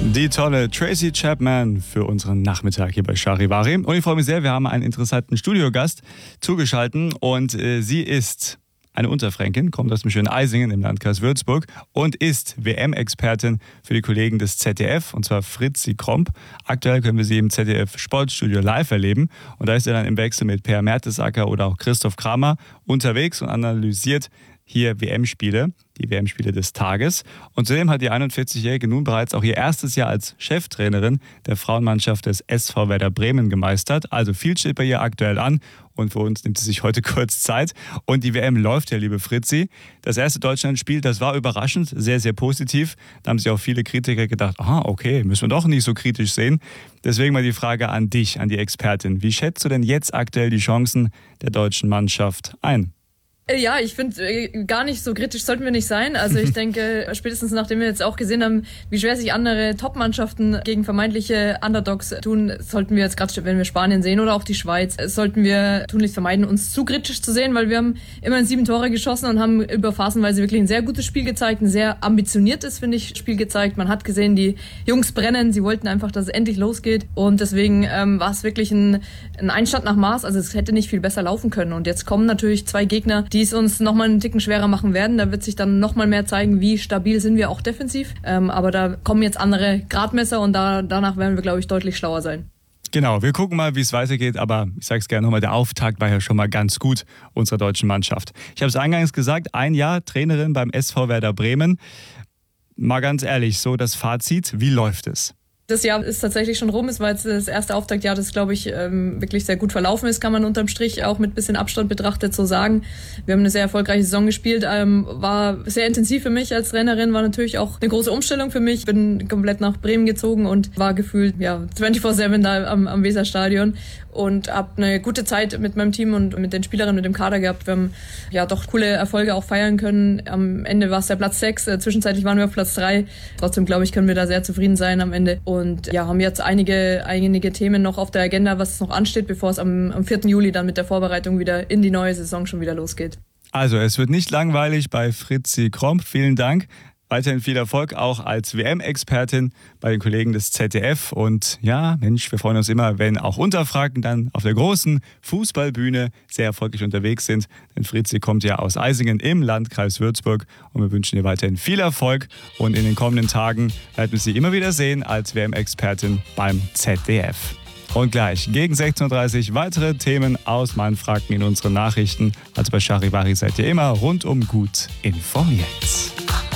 Die tolle Tracy Chapman für unseren Nachmittag hier bei Charivari. Und ich freue mich sehr, wir haben einen interessanten Studiogast zugeschaltet und sie ist eine Unterfränkin, kommt aus dem schönen Eisingen im Landkreis Würzburg und ist WM-Expertin für die Kollegen des ZDF, und zwar Fritzi Kromp. Aktuell können wir sie im ZDF Sportstudio live erleben und da ist sie dann im Wechsel mit Per Mertesacker oder auch Christoph Kramer unterwegs und analysiert hier WM-Spiele, die WM-Spiele des Tages. Und zudem hat die 41-Jährige nun bereits auch ihr erstes Jahr als Cheftrainerin der Frauenmannschaft des SV Werder Bremen gemeistert. Also viel steht bei ihr aktuell an und für uns nimmt sie sich heute kurz Zeit. Und die WM läuft ja, liebe Fritzi. Das erste Deutschlandspiel, das war überraschend, sehr, sehr positiv. Da haben sich auch viele Kritiker gedacht, aha, okay, müssen wir doch nicht so kritisch sehen. Deswegen mal die Frage an dich, an die Expertin. Wie schätzt du denn jetzt aktuell die Chancen der deutschen Mannschaft ein? Ja, ich finde, gar nicht so kritisch sollten wir nicht sein. Also ich denke, spätestens nachdem wir jetzt auch gesehen haben, wie schwer sich andere Top-Mannschaften gegen vermeintliche Underdogs tun, sollten wir jetzt gerade, wenn wir Spanien sehen oder auch die Schweiz, sollten wir tunlichst vermeiden, uns zu kritisch zu sehen, weil wir haben immerhin 7 Tore geschossen und haben über phasenweise wirklich ein sehr gutes Spiel gezeigt, ein sehr ambitioniertes, finde ich, Spiel gezeigt. Man hat gesehen, die Jungs brennen, sie wollten einfach, dass es endlich losgeht und deswegen war es wirklich ein Einstand nach Maß. Also es hätte nicht viel besser laufen können und jetzt kommen natürlich 2 Gegner, die es uns nochmal einen Ticken schwerer machen werden. Da wird sich dann nochmal mehr zeigen, wie stabil sind wir auch defensiv. Aber da kommen jetzt andere Gradmesser und danach werden wir, glaube ich, deutlich schlauer sein. Genau, wir gucken mal, wie es weitergeht, aber ich sage es gerne nochmal, der Auftakt war ja schon mal ganz gut unserer deutschen Mannschaft. Ich habe es eingangs gesagt, 1 Jahr Trainerin beim SV Werder Bremen. Mal ganz ehrlich, so das Fazit, wie läuft es? Das Jahr ist tatsächlich schon rum. Es war jetzt das erste Auftaktjahr, das, glaube ich, wirklich sehr gut verlaufen ist, kann man unterm Strich auch mit bisschen Abstand betrachtet so sagen. Wir haben eine sehr erfolgreiche Saison gespielt, war sehr intensiv für mich als Trainerin, war natürlich auch eine große Umstellung für mich. Bin komplett nach Bremen gezogen und war gefühlt 24/7 da am Weserstadion und habe eine gute Zeit mit meinem Team und mit den Spielerinnen, mit dem Kader gehabt. Wir haben doch coole Erfolge auch feiern können. Am Ende war es der Platz 6, zwischenzeitlich waren wir auf Platz 3. Trotzdem, glaube ich, können wir da sehr zufrieden sein am Ende. Und haben jetzt einige Themen noch auf der Agenda, was noch ansteht, bevor es am 4. Juli dann mit der Vorbereitung wieder in die neue Saison schon wieder losgeht. Also es wird nicht langweilig bei Fritzi Kromp. Vielen Dank. Weiterhin viel Erfolg auch als WM-Expertin bei den Kollegen des ZDF. Und ja, Mensch, wir freuen uns immer, wenn auch Unterfranken dann auf der großen Fußballbühne sehr erfolgreich unterwegs sind. Denn Fritzi kommt ja aus Eisingen im Landkreis Würzburg. Und wir wünschen ihr weiterhin viel Erfolg. Und in den kommenden Tagen werden wir sie immer wieder sehen als WM-Expertin beim ZDF. Und gleich gegen 16:30 Uhr weitere Themen aus Mainfranken in unseren Nachrichten. Also bei Charivari seid ihr immer rundum gut informiert.